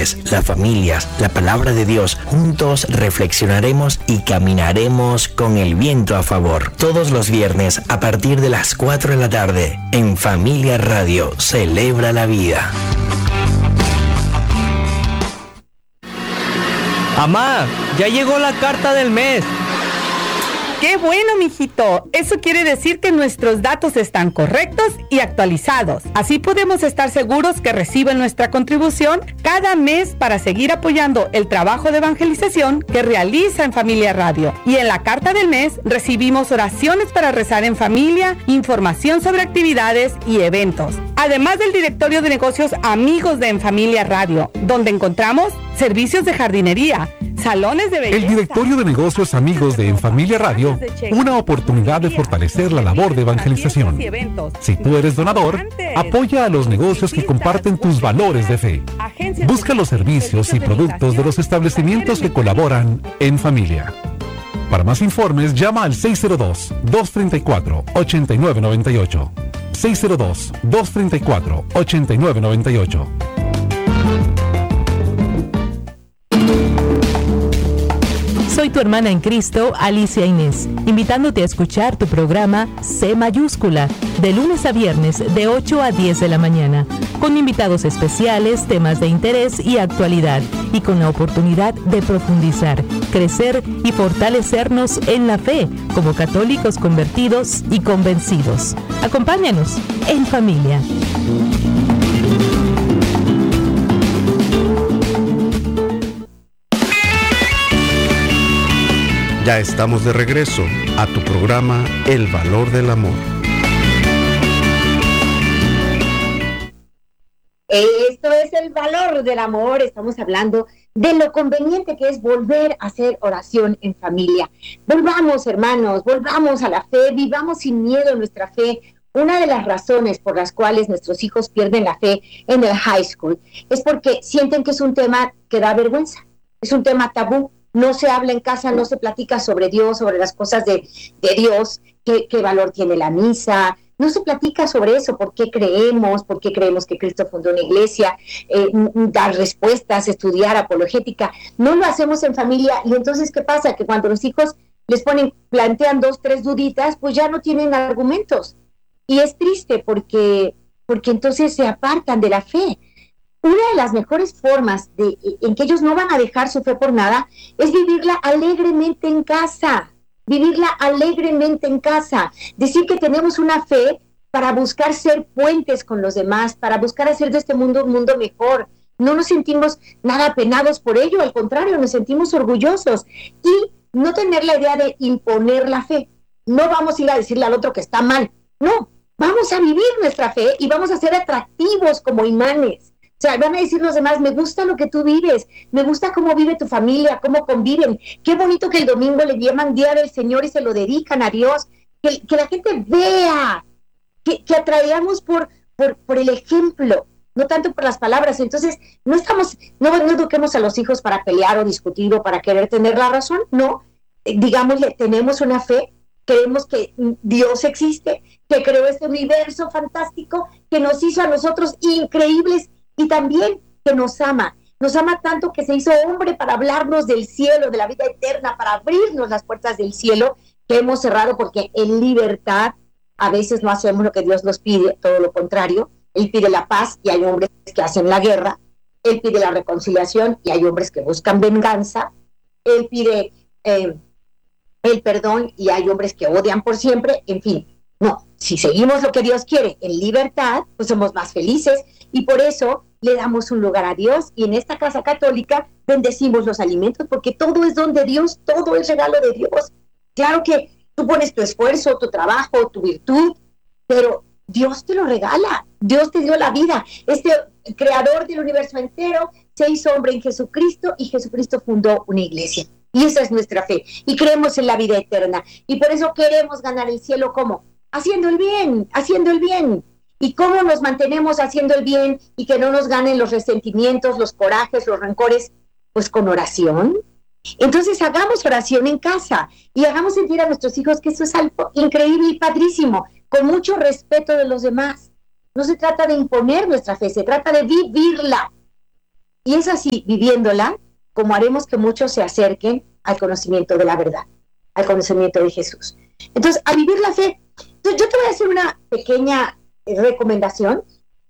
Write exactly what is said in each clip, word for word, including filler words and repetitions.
hombres, las familias, la palabra de Dios, juntos reflexionaremos y caminaremos con el viento a favor. Todos los viernes a partir de las cuatro de la tarde, en Familia Radio, celebra la vida. Mamá, ya llegó la carta del mes. ¡Qué bueno, mijito! Eso quiere decir que nuestros datos están correctos y actualizados. Así podemos estar seguros que reciben nuestra contribución cada mes para seguir apoyando el trabajo de evangelización que realiza en Familia Radio. Y en la carta del mes recibimos oraciones para rezar en familia, información sobre actividades y eventos. Además del directorio de negocios Amigos de En Familia Radio, donde encontramos servicios de jardinería, salones de belleza. El directorio de negocios Amigos de En Familia Radio, una oportunidad de fortalecer la labor de evangelización. Si tú eres donador, apoya a los negocios que comparten tus valores de fe. Busca los servicios y productos de los establecimientos que colaboran en familia. Para más informes, llama al seis cero dos, dos tres cuatro, ocho nueve nueve ocho. seis cero dos, dos tres cuatro, ocho nueve nueve ocho. Soy tu hermana en Cristo, Alicia Inés, invitándote a escuchar tu programa C mayúscula, de lunes a viernes de ocho a diez de la mañana, con invitados especiales, temas de interés y actualidad, y con la oportunidad de profundizar, crecer y fortalecernos en la fe, como católicos convertidos y convencidos. Acompáñanos en familia. Ya estamos de regreso a tu programa El Valor del Amor. Esto es El Valor del Amor. Estamos hablando de lo conveniente que es volver a hacer oración en familia. Volvamos, hermanos, volvamos a la fe, vivamos sin miedo en nuestra fe. Una de las razones por las cuales nuestros hijos pierden la fe en el high school es porque sienten que es un tema que da vergüenza, es un tema tabú. No se habla en casa, no se platica sobre Dios, sobre las cosas de, de Dios, qué, qué valor tiene la misa. No se platica sobre eso, por qué creemos, por qué creemos que Cristo fundó una iglesia, eh, dar respuestas, estudiar apologética. No lo hacemos en familia y entonces, ¿qué pasa? Que cuando los hijos les ponen, plantean dos, tres duditas, pues ya no tienen argumentos. Y es triste porque, porque entonces se apartan de la fe. Una de las mejores formas de, en que ellos no van a dejar su fe por nada es vivirla alegremente en casa, vivirla alegremente en casa, decir que tenemos una fe para buscar ser puentes con los demás, para buscar hacer de este mundo un mundo mejor. No nos sentimos nada apenados por ello, al contrario, nos sentimos orgullosos. Y no tener la idea de imponer la fe. No vamos a ir a decirle al otro que está mal, no, vamos a vivir nuestra fe y vamos a ser atractivos como imanes. O sea, van a decir los demás, me gusta lo que tú vives, me gusta cómo vive tu familia, cómo conviven. Qué bonito que el domingo le llaman Día del Señor y se lo dedican a Dios. Que, que la gente vea, que, que atraigamos por, por, por el ejemplo, no tanto por las palabras. Entonces, no estamos, no, no eduquemos a los hijos para pelear o discutir o para querer tener la razón, no. Eh, digámosle, tenemos una fe, creemos que Dios existe, que creó este universo fantástico, que nos hizo a nosotros increíbles, y también que nos ama, nos ama tanto que se hizo hombre para hablarnos del cielo, de la vida eterna, para abrirnos las puertas del cielo, que hemos cerrado porque en libertad a veces no hacemos lo que Dios nos pide, todo lo contrario. Él pide la paz y hay hombres que hacen la guerra, Él pide la reconciliación y hay hombres que buscan venganza, Él pide eh, el perdón y hay hombres que odian por siempre, en fin. No, si seguimos lo que Dios quiere en libertad, pues somos más felices y por eso le damos un lugar a Dios y en esta casa católica bendecimos los alimentos porque todo es don de Dios, todo es regalo de Dios. Claro que tú pones tu esfuerzo, tu trabajo, tu virtud, pero Dios te lo regala, Dios te dio la vida. Este creador del universo entero se hizo hombre en Jesucristo y Jesucristo fundó una iglesia. Y esa es nuestra fe y creemos en la vida eterna y por eso queremos ganar el cielo. ¿Cómo? Haciendo el bien, haciendo el bien. ¿Y cómo nos mantenemos haciendo el bien y que no nos ganen los resentimientos, los corajes, los rencores? Pues con oración. Entonces hagamos oración en casa y hagamos sentir a nuestros hijos que eso es algo increíble y padrísimo, con mucho respeto de los demás. No se trata de imponer nuestra fe, se trata de vivirla. Y es así, viviéndola, como haremos que muchos se acerquen al conocimiento de la verdad, al conocimiento de Jesús. Entonces, a vivir la fe. Entonces, yo te voy a hacer una pequeña eh, recomendación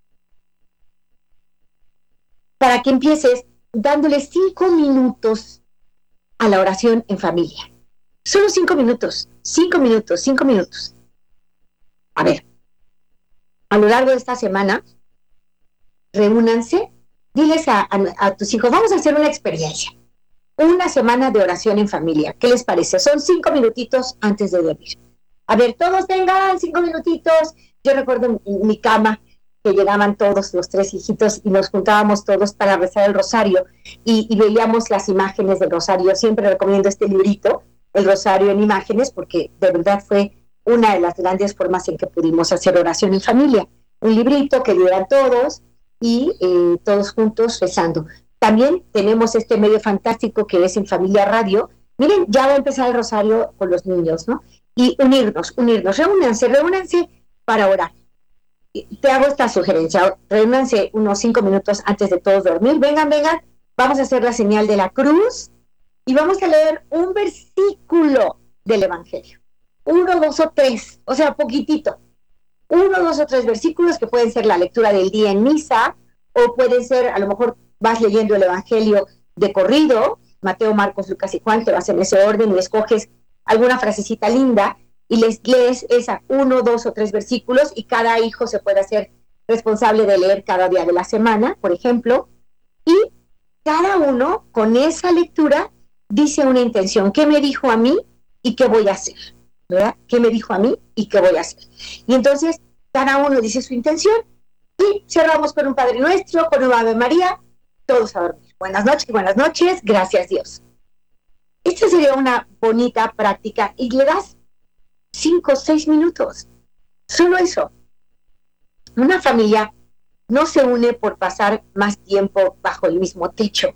para que empieces dándole cinco minutos a la oración en familia. Solo cinco minutos, cinco minutos, cinco minutos. A ver, a lo largo de esta semana, reúnanse, diles a, a, a tus hijos, vamos a hacer una experiencia. Una semana de oración en familia. ¿Qué les parece? Son cinco minutitos antes de dormir. A ver, todos tengan cinco minutitos. Yo recuerdo en mi cama que llegaban todos los tres hijitos y nos juntábamos todos para rezar el rosario y, y veíamos las imágenes del rosario. Siempre recomiendo este librito, El Rosario en Imágenes, porque de verdad fue una de las grandes formas en que pudimos hacer oración en familia. Un librito que leyeran todos y eh, todos juntos rezando. También tenemos este medio fantástico que es En Familia Radio. Miren, ya va a empezar el rosario con los niños, ¿no? Y unirnos, unirnos, reúnanse, reúnanse para orar. Te hago esta sugerencia, reúnanse unos cinco minutos antes de todos dormir. Vengan, vengan, vamos a hacer la señal de la cruz y vamos a leer un versículo del Evangelio. Uno, dos o tres, o sea, poquitito. Uno, dos o tres versículos que pueden ser la lectura del día en misa, o pueden ser, a lo mejor vas leyendo el Evangelio de corrido, Mateo, Marcos, Lucas y Juan, te vas en ese orden y escoges alguna frasecita linda y les lees esa uno, dos o tres versículos y cada hijo se puede hacer responsable de leer cada día de la semana, por ejemplo, y cada uno con esa lectura dice una intención. ¿Qué me dijo a mí y qué voy a hacer? ¿Verdad? ¿Qué me dijo a mí y qué voy a hacer? Y entonces cada uno dice su intención y cerramos con un Padre Nuestro, con un Ave María, todos a dormir. Buenas noches, buenas noches, gracias Dios. Esta sería una bonita práctica y le das cinco o seis minutos. Solo eso. Una familia no se une por pasar más tiempo bajo el mismo techo.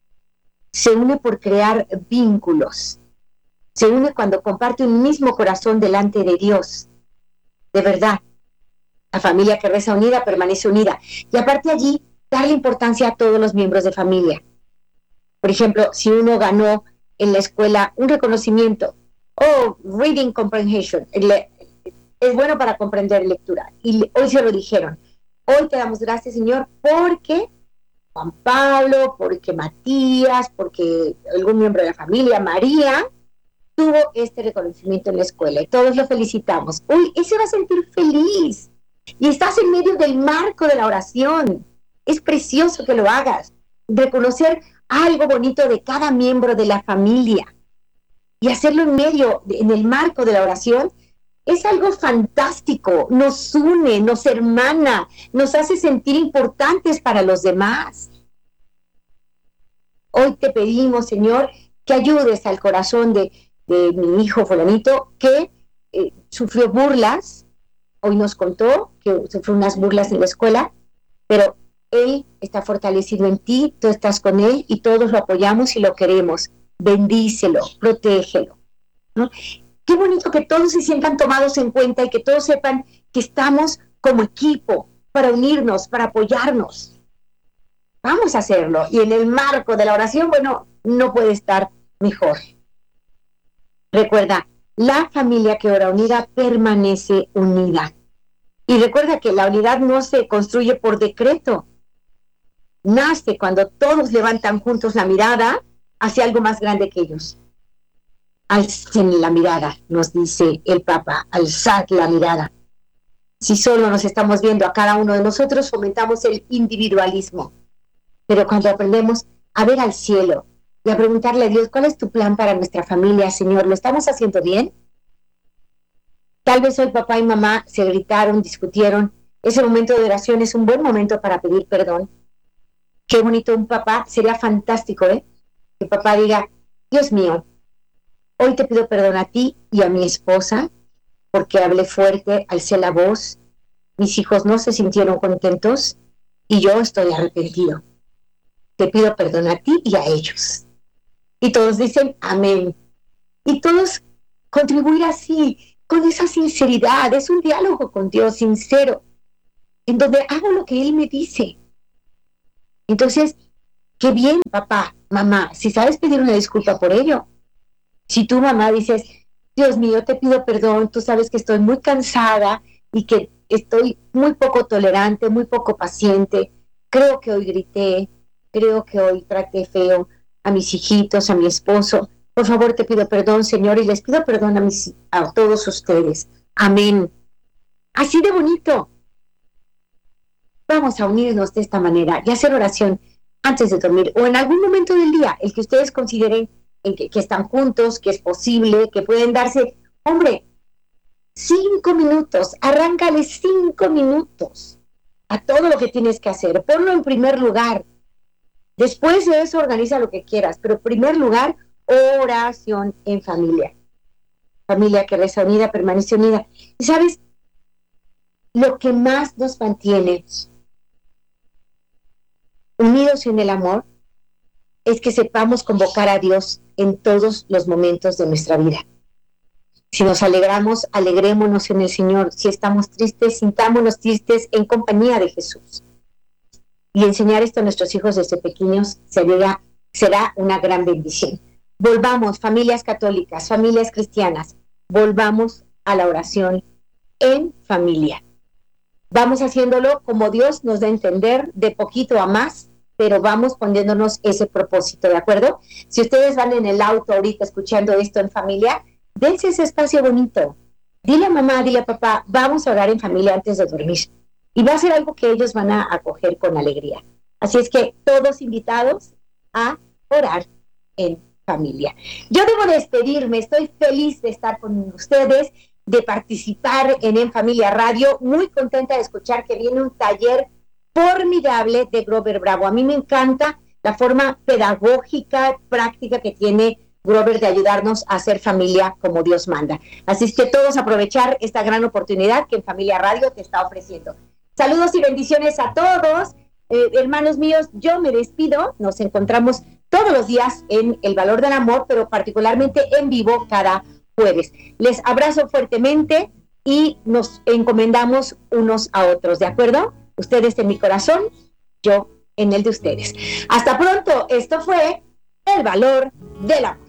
Se une por crear vínculos. Se une cuando comparte un mismo corazón delante de Dios. De verdad. La familia que reza unida permanece unida. Y aparte allí, darle importancia a todos los miembros de familia. Por ejemplo, si uno ganó en la escuela un reconocimiento, oh, reading comprehension, es bueno para comprender lectura, y hoy se lo dijeron, hoy te damos gracias, Señor, porque Juan Pablo, porque Matías, porque algún miembro de la familia, María, tuvo este reconocimiento en la escuela, y todos lo felicitamos. Uy, él se va a sentir feliz, y estás en medio del marco de la oración. Es precioso que lo hagas, reconocer algo bonito de cada miembro de la familia y hacerlo en medio, en el marco de la oración, es algo fantástico, nos une, nos hermana, nos hace sentir importantes para los demás. Hoy te pedimos, Señor, que ayudes al corazón de, de mi hijo fulanito que eh, sufrió burlas, hoy nos contó que sufrió unas burlas en la escuela, pero él está fortalecido en ti, tú estás con él y todos lo apoyamos y lo queremos. Bendícelo, protégelo, ¿no? Qué bonito que todos se sientan tomados en cuenta y que todos sepan que estamos como equipo para unirnos, para apoyarnos. Vamos a hacerlo. Y en el marco de la oración, bueno, no puede estar mejor. Recuerda, la familia que ora unida permanece unida. Y recuerda que la unidad no se construye por decreto. Nace cuando todos levantan juntos la mirada hacia algo más grande que ellos. Alcen la mirada, nos dice el Papa, alzad la mirada. Si solo nos estamos viendo a cada uno de nosotros, fomentamos el individualismo. Pero cuando aprendemos a ver al cielo y a preguntarle a Dios, ¿cuál es tu plan para nuestra familia, Señor? ¿Lo estamos haciendo bien? Tal vez hoy papá y mamá se gritaron, discutieron. Ese momento de oración es un buen momento para pedir perdón. Qué bonito un papá, sería fantástico, ¿eh? Que papá diga, Dios mío, hoy te pido perdón a ti y a mi esposa, porque hablé fuerte, alcé la voz, mis hijos no se sintieron contentos y yo estoy arrepentido. Te pido perdón a ti y a ellos. Y todos dicen amén. Y todos contribuir así, con esa sinceridad. Es un diálogo con Dios sincero, en donde hago lo que Él me dice. Entonces, Qué bien, papá, mamá, si sabes pedir una disculpa por ello. Si tú, mamá, dices, Dios mío, te pido perdón, tú sabes que estoy muy cansada y que estoy muy poco tolerante, muy poco paciente, creo que hoy grité, creo que hoy traté feo a mis hijitos, a mi esposo. Por favor, te pido perdón, Señor, y les pido perdón a, mis, a todos ustedes. Amén. Así de bonito. Vamos a unirnos de esta manera y hacer oración antes de dormir o en algún momento del día, el que ustedes consideren en que, que están juntos, que es posible, que pueden darse, hombre, cinco minutos, arráncale cinco minutos a todo lo que tienes que hacer, ponlo en primer lugar. Después de eso organiza lo que quieras, pero en primer lugar, oración en familia. Familia que reza unida, permanece unida. ¿Y sabes? Lo que más nos mantiene unidos en el amor es que sepamos convocar a Dios en todos los momentos de nuestra vida. Si nos alegramos, alegrémonos en el Señor. Si estamos tristes, sintámonos tristes en compañía de Jesús. Y enseñar esto a nuestros hijos desde pequeños será, será una gran bendición. Volvamos, familias católicas, familias cristianas, volvamos a la oración en familia. Vamos haciéndolo como Dios nos da a entender, de poquito a más, pero vamos poniéndonos ese propósito, ¿de acuerdo? Si ustedes van en el auto ahorita escuchando esto en familia, dense ese espacio bonito. Dile a mamá, dile a papá, vamos a orar en familia antes de dormir. Y va a ser algo que ellos van a acoger con alegría. Así es que todos invitados a orar en familia. Yo debo despedirme, estoy feliz de estar con ustedes, de participar en En Familia Radio, muy contenta de escuchar que viene un taller formidable de Grover Bravo. A mí me encanta la forma pedagógica, práctica que tiene Grover de ayudarnos a hacer familia como Dios manda. Así es que todos aprovechar esta gran oportunidad que En Familia Radio te está ofreciendo. Saludos y bendiciones a todos. Eh, hermanos míos, yo me despido. Nos encontramos todos los días en El Valor del Amor, pero particularmente en vivo cada jueves. Les abrazo fuertemente y nos encomendamos unos a otros, ¿de acuerdo? Ustedes en mi corazón, yo en el de ustedes. Hasta pronto. Esto fue El Valor del Amor.